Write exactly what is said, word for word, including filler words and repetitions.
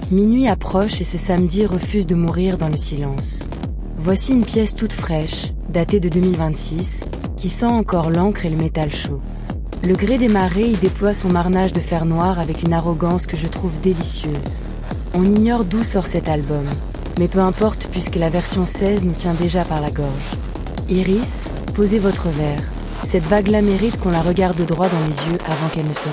Minuit approche et ce samedi refuse de mourir dans le silence. Voici une pièce toute fraîche, datée de deux mille vingt-six, qui sent encore l'encre et le métal chaud. Le gré des marées y déploie son marnage de fer noir avec une arrogance que je trouve délicieuse. On ignore d'où sort cet album, mais peu importe puisque la version seize nous tient déjà par la gorge. Iris, posez votre verre. Cette vague-là mérite qu'on la regarde droit dans les yeux avant qu'elle ne se